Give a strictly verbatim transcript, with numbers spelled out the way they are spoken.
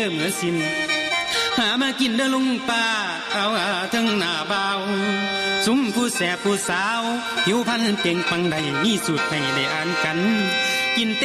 เมื่อสิ้นหามากินเด้อลุงป้าเอาทั้งหน้าเบาซุ้มผู้แสบผู้สาวหิวพันเป่งปังใดมีสูตรให้ได้อ่านกันกิน